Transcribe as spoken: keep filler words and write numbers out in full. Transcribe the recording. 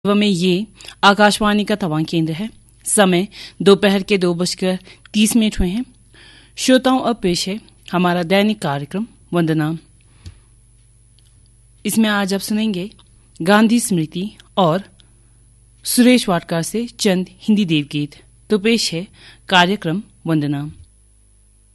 में ये आकाशवाणी का तवांग केंद्र है। समय दोपहर के दो बजकर तीस मिनट हुए हैं। श्रोताओं, अब पेश है हमारा दैनिक कार्यक्रम वंदना। इसमें आज आप सुनेंगे गांधी स्मृति और सुरेश वाडकर से चंद हिंदी देवगीत। तो पेश है कार्यक्रम वंदना।